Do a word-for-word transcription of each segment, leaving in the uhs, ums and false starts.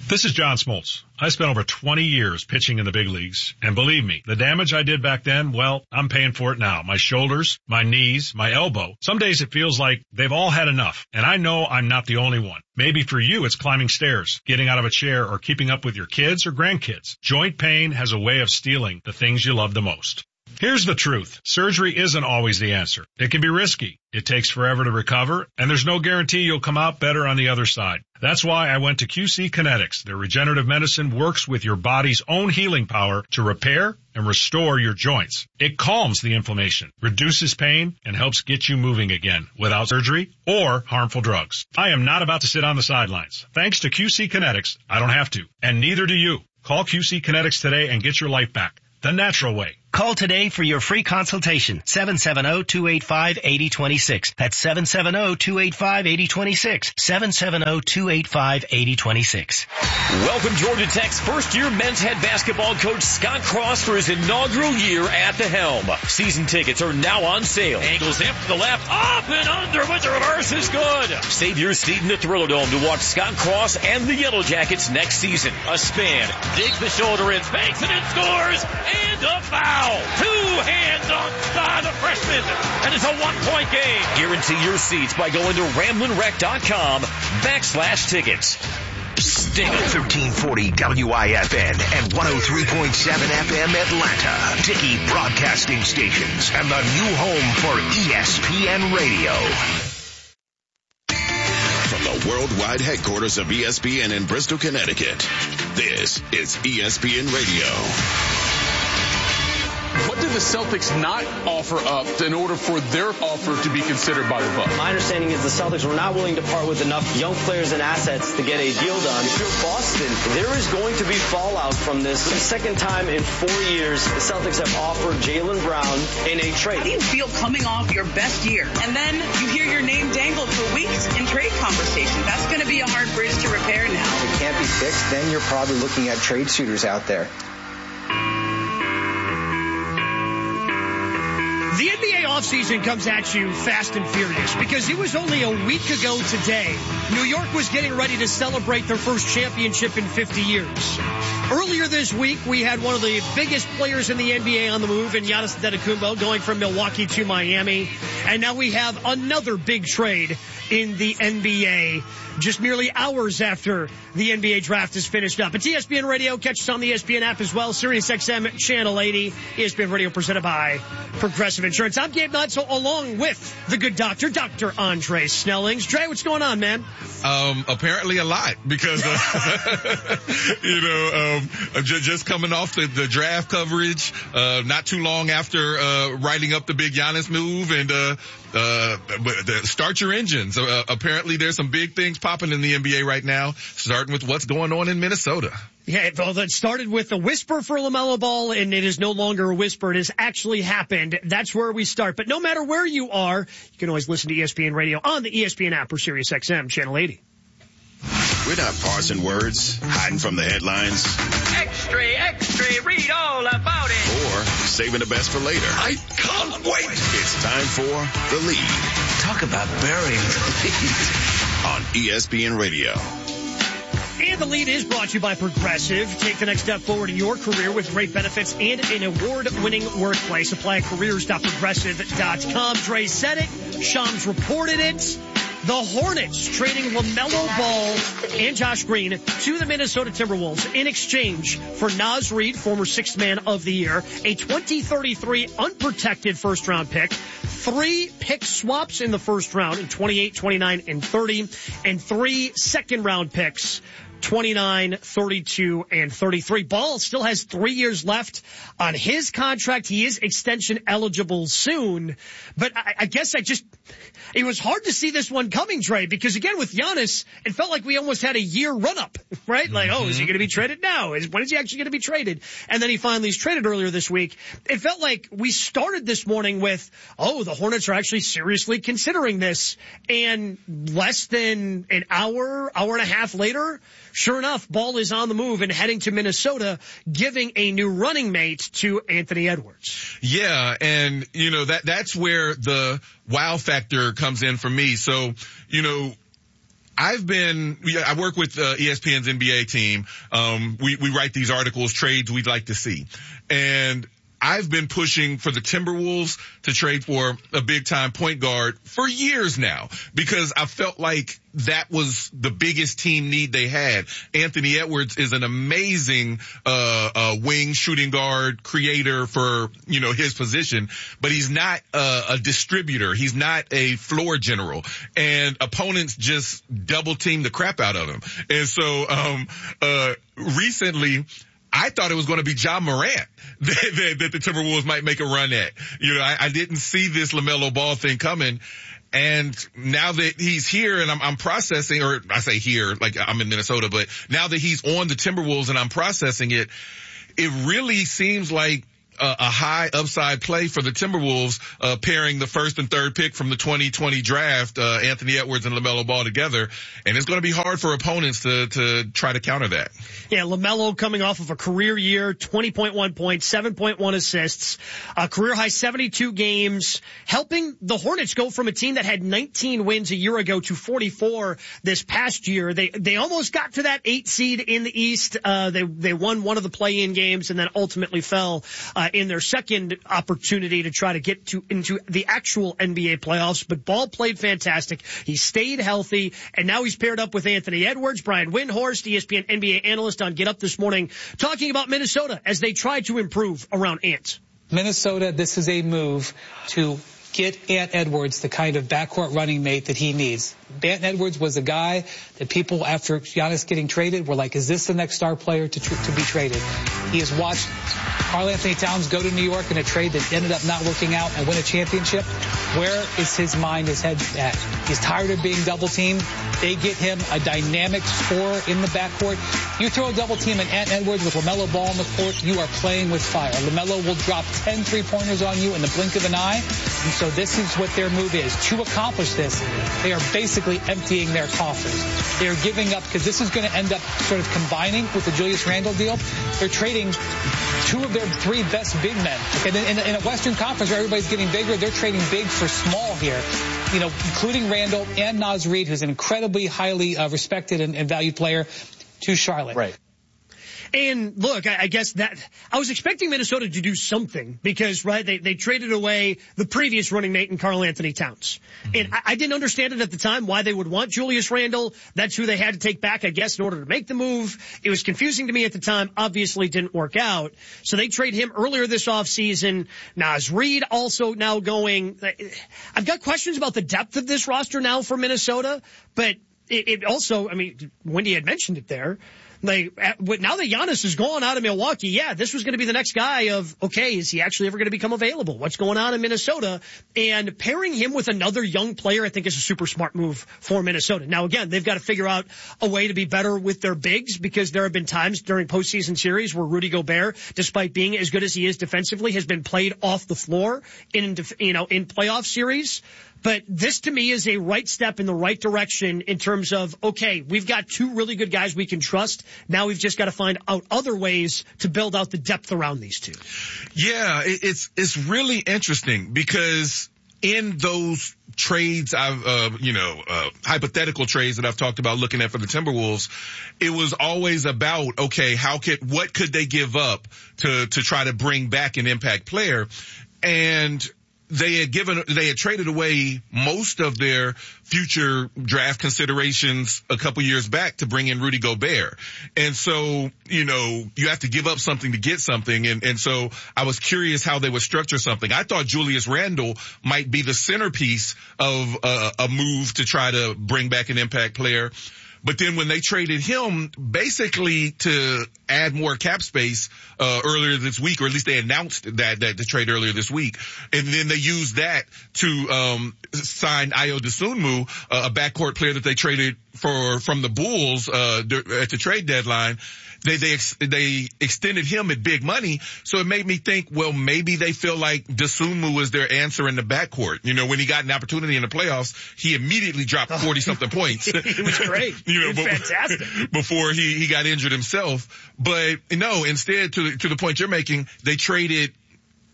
This is John Smoltz. I spent over twenty years pitching in the big leagues, and believe me, the damage I did back then, well, I'm paying for it now. My shoulders, my knees, my elbow. Some days it feels like they've all had enough, and I know I'm not the only one. Maybe for you it's climbing stairs, getting out of a chair, or keeping up with your kids or grandkids. Joint pain has a way of stealing the things you love the most. Here's the truth. Surgery isn't always the answer. It can be risky. It takes forever to recover, and there's no guarantee you'll come out better on the other side. That's why I went to Q C Kinetics. Their regenerative medicine works with your body's own healing power to repair and restore your joints. It calms the inflammation, reduces pain, and helps get you moving again without surgery or harmful drugs. I am not about to sit on the sidelines. Thanks to Q C Kinetics, I don't have to, and neither do you. Call Q C Kinetics today and get your life back the natural way. Call today for your free consultation. seven seven zero, two eight five, eight zero two six. That's seven seven zero, two eight five, eight zero two six. seven seven zero, two eight five, eight zero two six. Welcome Georgia Tech's first-year men's head basketball coach Scott Cross for his inaugural year at the helm. Season tickets are now on sale. Angles hip to the left, up and under with the reverse is good. Save your seat in the Thriller Dome to watch Scott Cross and the Yellow Jackets next season. A span, digs the shoulder in, banks it and scores, and a foul. Two hands on side the freshman, and it's a one-point game. Guarantee your seats by going to RamblinWreck.com backslash tickets. Sting thirteen forty W I F N and one oh three point seven F M Atlanta. Dickey Broadcasting Stations and the new home for E S P N Radio. From the worldwide headquarters of E S P N in Bristol, Connecticut, this is E S P N Radio. What did the Celtics not offer up in order for their offer to be considered by the Bucks? My understanding is the Celtics were not willing to part with enough young players and assets to get a deal done. If you're Boston, there is going to be fallout from this. For the second time in four years, the Celtics have offered Jaylen Brown in a trade. How do you feel coming off your best year? And then you hear your name dangled for weeks in trade conversations. That's going to be a hard bridge to repair now. If it can't be fixed, then you're probably looking at trade suitors out there. The N B A offseason comes at you fast and furious because it was only a week ago today New York was getting ready to celebrate their first championship in fifty years. Earlier this week, we had one of the biggest players in the N B A on the move in Giannis Antetokounmpo going from Milwaukee to Miami. And now we have another big trade in the N B A just merely hours after the N B A draft is finished up. It's E S P N Radio. Catch us on the E S P N app as well. Sirius X M Channel eighty. E S P N Radio presented by Progressive Insurance. I'm Gabe Nutzel along with the good doctor, Doctor Andre Snellings. Dre, what's going on, man? Um, apparently a lot because, uh, you know, um, just, just coming off the, the draft coverage, uh, not too long after, uh, writing up the big Giannis move and, uh, uh, start your engines. Uh, apparently there's some big things popping in the N B A right now, starting with what's going on in Minnesota. Yeah, well, it started with a whisper for LaMelo Ball, and it is no longer a whisper. It has actually happened. That's where we start. But no matter where you are, you can always listen to E S P N Radio on the E S P N app or Sirius X M Channel eighty. We're not parsing words, hiding from the headlines. Extra, extra, read all about it. Or saving the best for later. I can't wait. It's time for The Lead. Talk about burying the lead. On E S P N Radio. And The Lead is brought to you by Progressive. Take the next step forward in your career with great benefits and an award-winning workplace. Apply at careers dot progressive dot com. Dre said it. Shams reported it. The Hornets trading LaMelo Ball and Josh Green to the Minnesota Timberwolves in exchange for Naz Reid, former sixth man of the year, a twenty thirty-three unprotected first-round pick, three pick swaps in the first round in twenty-eight, twenty-nine, and thirty, and three second-round picks, twenty-nine, thirty-two, and thirty-three. Ball still has three years left on his contract. He is extension eligible soon. But I, I guess I just, it was hard to see this one coming, Dre, because again, with Giannis, it felt like we almost had a year run-up, right? Mm-hmm. Like, oh, is he going to be traded now? Is, when is he actually going to be traded? And then he finally is traded earlier this week. It felt like we started this morning with, oh, the Hornets are actually seriously considering this. And less than an hour, hour and a half later, sure enough, Ball is on the move and heading to Minnesota, giving a new running mate to Anthony Edwards. Yeah, and, you know, that that's where the wow factor comes in for me. So, you know, I've been, I work with uh, E S P N's N B A team. Um, we, we write these articles, trades we'd like to see. And I've been pushing for the Timberwolves to trade for a big time point guard for years now because I felt like that was the biggest team need they had. Anthony Edwards is an amazing, uh, uh, wing shooting guard creator for, you know, his position, but he's not uh, a distributor. He's not a floor general, and opponents just double team the crap out of him. And so, um, uh, recently, I thought it was going to be Ja Morant that, that, that the Timberwolves might make a run at. You know, I, I didn't see this LaMelo Ball thing coming. And now that he's here and I'm, I'm processing, or I say here, like I'm in Minnesota, but now that he's on the Timberwolves and I'm processing it, it really seems like a, a high upside play for the Timberwolves, uh, pairing the first and third pick from the twenty twenty draft, uh, Anthony Edwards and LaMelo Ball together. And it's going to be hard for opponents to, to try to counter that. Yeah, LaMelo coming off of a career year, twenty point one points, seven point one assists, a career high seventy-two games, helping the Hornets go from a team that had nineteen wins a year ago to forty-four this past year. They, they almost got to that eight seed in the East. Uh, they, they won one of the play-in games and then ultimately fell, uh, in their second opportunity to try to get to into the actual N B A playoffs. But Ball played fantastic. He stayed healthy, and now he's paired up with Anthony Edwards. Brian Windhorst, E S P N N B A analyst on Get Up this morning, talking about Minnesota as they try to improve around Ant. Minnesota, this is a move to get Ant Edwards the kind of backcourt running mate that he needs. Ant Edwards was a guy that people, after Giannis getting traded, were like, is this the next star player to tr- to be traded? He has watched Karl-Anthony Towns go to New York in a trade that ended up not working out and win a championship. Where is his mind, his head at? He's tired of being double teamed. They get him a dynamic scorer in the backcourt. You throw a double team at Ant Edwards with LaMelo Ball on the court, you are playing with fire. LaMelo will drop ten three-pointers on you in the blink of an eye. And so this is what their move is. To accomplish this, they are basically emptying their coffers. They are giving up, because this is going to end up sort of combining with the Julius Randle deal. They're trading two of their three best big men. Okay, in, in a Western Conference where everybody's getting bigger, they're trading big for small here, you know, including Randle and Naz Reid, who's an incredibly highly uh, respected and, and valued player, to Charlotte. Right. And look, I, I guess that I was expecting Minnesota to do something because, right, they, they traded away the previous running mate in Karl-Anthony Towns. Mm-hmm. And I, I didn't understand it at the time why they would want Julius Randle. That's who they had to take back, I guess, in order to make the move. It was confusing to me at the time. Obviously didn't work out. So they trade him earlier this offseason. Naz Reid also now going. I've got questions about the depth of this roster now for Minnesota, but it, it also, I mean, Wendy had mentioned it there. Like, now that Giannis is gone out of Milwaukee, yeah, this was going to be the next guy of, okay, is he actually ever going to become available? What's going on in Minnesota? And pairing him with another young player, I think, is a super smart move for Minnesota. Now, again, they've got to figure out a way to be better with their bigs, because there have been times during postseason series where Rudy Gobert, despite being as good as he is defensively, has been played off the floor in, you know, in playoff series. But this, to me, is a right step in the right direction in terms of, okay, we've got two really good guys we can trust. Now we've just got to find out other ways to build out the depth around these two. Yeah, it's it's really interesting because in those trades, I've, uh, you know, uh, hypothetical trades that I've talked about looking at for the Timberwolves, it was always about, okay, how could, what could they give up to, to try to bring back an impact player? And they had given, they had traded away most of their future draft considerations a couple years back to bring in Rudy Gobert. And so, you know, you have to give up something to get something. And, and so I was curious how they would structure something. I thought Julius Randle might be the centerpiece of uh, a move to try to bring back an impact player. But then when they traded him basically to add more cap space, uh, earlier this week, or at least they announced that, that the trade earlier this week. And then they used that to, um, sign Ayo Dosunmu, uh, a backcourt player that they traded for, from the Bulls, uh, at the trade deadline. They, they, ex- they extended him at big money. So it made me think, well, maybe they feel like Dosunmu is their answer in the backcourt. You know, when he got an opportunity in the playoffs, he immediately dropped forty something points. He was great. you know, he was fantastic. Before he, he got injured himself. But no, instead, to, to the point you're making, they traded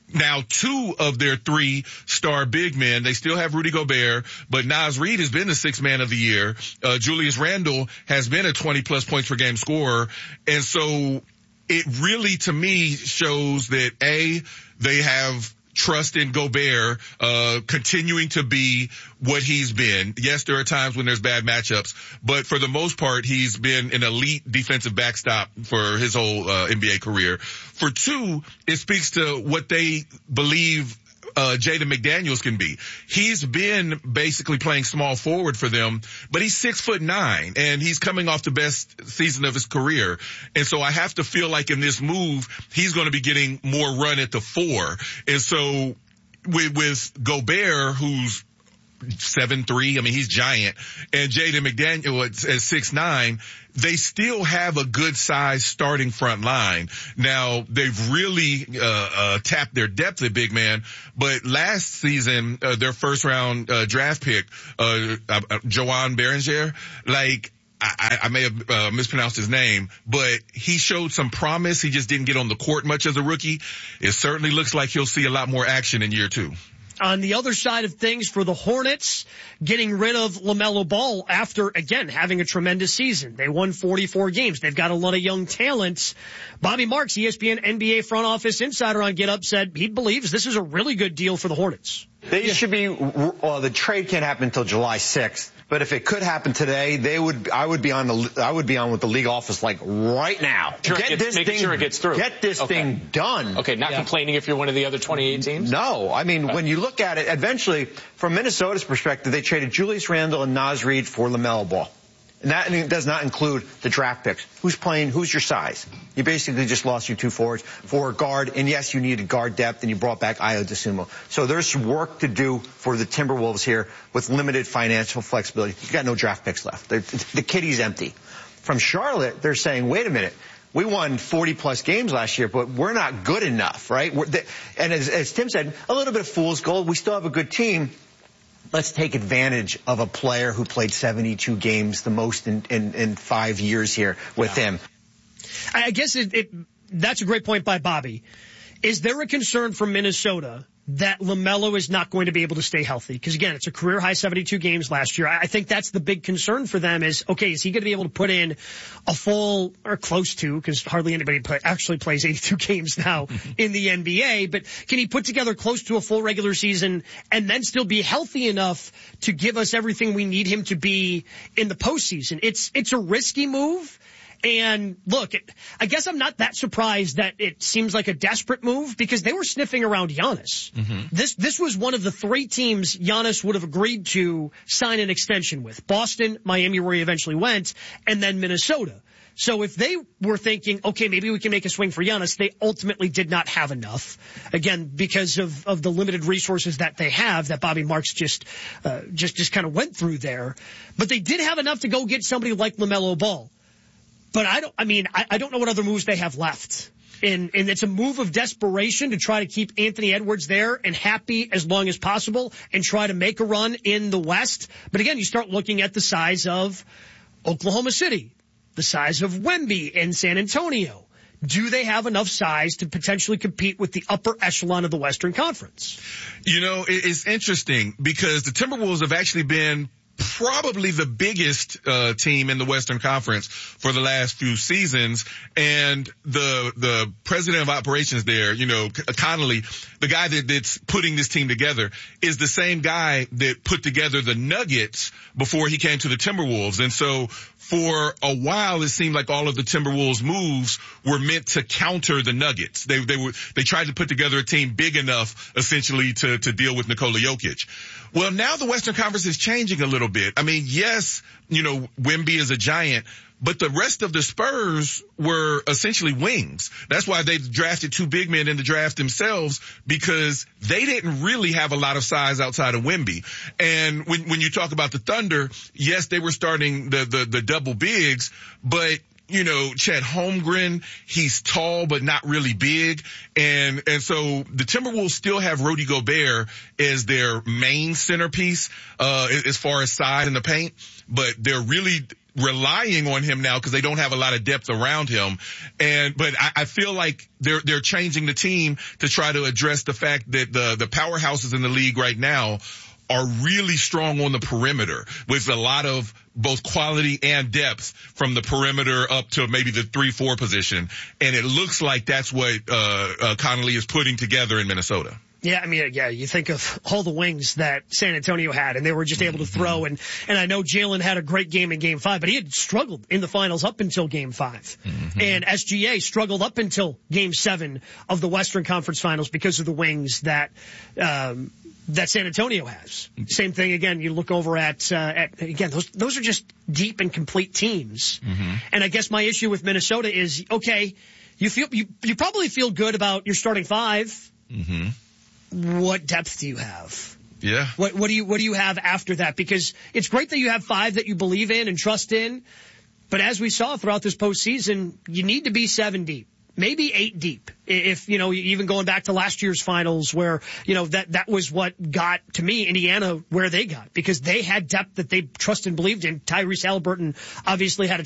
now two of their three star big men. They still have Rudy Gobert, but Naz Reid has been the sixth man of the year. Uh, Julius Randle has been a twenty plus points per game scorer. And so it really, to me, shows that A, they have trust in Gobert, uh, continuing to be what he's been. Yes, there are times when there's bad matchups, but for the most part, he's been an elite defensive backstop for his whole, uh, N B A career. For two, it speaks to what they believe Uh, Jaden McDaniels can be. He's been basically playing small forward for them, but he's six foot nine and he's coming off the best season of his career. And so I have to feel like in this move, he's going to be getting more run at the four. And so with, with Gobert, who's seven three, I mean, he's giant, and Jaden McDaniel at, at six nine, they still have a good size starting front line. Now, they've really uh, uh tapped their depth at big man, but last season, uh, their first round uh, draft pick, uh, uh Joan Berenger, like, I, I may have uh, mispronounced his name, but he showed some promise. He just didn't get on the court much as a rookie. It certainly looks like he'll see a lot more action in year two. On the other side of things for the Hornets, getting rid of LaMelo Ball after, again, having a tremendous season. They won forty-four games. They've got a lot of young talents. Bobby Marks, E S P N N B A front office insider on Get Up, said he believes this is a really good deal for the Hornets. They should be, well, the trade can't happen until July sixth. But if it could happen today, they would. I would be on the. I would be on with the league office like right now. Sure get gets, this making thing. Sure it gets through. Get this okay. thing done. Okay, not yeah. complaining if you're one of the other twenty-eight teams. No, I mean okay. when you look at it, eventually, from Minnesota's perspective, they traded Julius Randle and Naz Reid for LaMelo Ball, and that does not include the draft picks. Who's playing? Who's your size? You basically just lost your two forwards for a guard, and yes, you needed guard depth, and you brought back Ayo Dosunmu. So there's work to do for the Timberwolves here with limited financial flexibility. You've got no draft picks left. They're, the kitty's empty. From Charlotte, they're saying, wait a minute. We won forty plus games last year, but we're not good enough, right? We're, they, and as, as Tim said, a little bit of fool's gold. We still have a good team. Let's take advantage of a player who played seventy-two games, the most in, in, in five years here with yeah. him. I guess it, it, that's a great point by Bobby. Is there a concern from Minnesota that LaMelo is not going to be able to stay healthy? Because, again, it's a career-high seventy-two games last year. I think that's the big concern for them is, okay, is he going to be able to put in a full, or close to, because hardly anybody play, actually plays eighty-two games now in the N B A, but can he put together close to a full regular season and then still be healthy enough to give us everything we need him to be in the postseason? It's, it's a risky move. And look, it, I guess I'm not that surprised that it seems like a desperate move because they were sniffing around Giannis. Mm-hmm. This this was one of the three teams Giannis would have agreed to sign an extension with. Boston, Miami, where he eventually went, and then Minnesota. So if they were thinking, okay, maybe we can make a swing for Giannis, they ultimately did not have enough. Again, because of, of the limited resources that they have that Bobby Marks just, uh, just, just kind of went through there. But they did have enough to go get somebody like LaMelo Ball. But I don't, I mean, I, I don't know what other moves they have left. And, and it's a move of desperation to try to keep Anthony Edwards there and happy as long as possible and try to make a run in the West. But again, you start looking at the size of Oklahoma City, the size of Wemby in San Antonio. Do they have enough size to potentially compete with the upper echelon of the Western Conference? You know, it's interesting because the Timberwolves have actually been probably the biggest uh team in the Western Conference for the last few seasons, and the the president of operations there, you know, Connolly, the guy that, that's putting this team together, is the same guy that put together the Nuggets before he came to the Timberwolves. And so for a while, it seemed like all of the Timberwolves moves were meant to counter the Nuggets. They they were they tried to put together a team big enough, essentially, to to deal with Nikola Jokic. Well, now the Western Conference is changing a little bit. I mean, yes, you know, Wemby is a giant, but the rest of the Spurs were essentially wings. That's why they drafted two big men in the draft themselves, because they didn't really have a lot of size outside of Wemby. And when when you talk about the Thunder, yes, they were starting the the, the double bigs, but you know, Chet Holmgren, he's tall but not really big. And and so the Timberwolves still have Rudy Gobert as their main centerpiece uh as far as size in the paint, but they're really relying on him now because they don't have a lot of depth around him. And, but I, I feel like they're, they're changing the team to try to address the fact that the, the powerhouses in the league right now are really strong on the perimeter with a lot of both quality and depth from the perimeter up to maybe the three four position. And it looks like that's what, uh, uh Connolly is putting together in Minnesota. Yeah, I mean, yeah, you think of all the wings that San Antonio had, and they were just able to throw. And, and I know Jalen had a great game in game five, but he had struggled in the finals up until game five. Mm-hmm. And S G A struggled up until game seven of the Western Conference Finals because of the wings that, um, that San Antonio has. Same thing again, you look over at, uh, at again, those, those are just deep and complete teams. Mm-hmm. And I guess my issue with Minnesota is, okay, you feel, you, you probably feel good about your starting five. Mm-hmm. What depth do you have? Yeah. What, what do you, what do you have after that? Because it's great that you have five that you believe in and trust in. But as we saw throughout this postseason, you need to be seven deep, maybe eight deep. If, you know, even going back to last year's finals where, you know, that, that was what got, to me, Indiana where they got, because they had depth that they trusted and believed in. Tyrese Haliburton obviously had a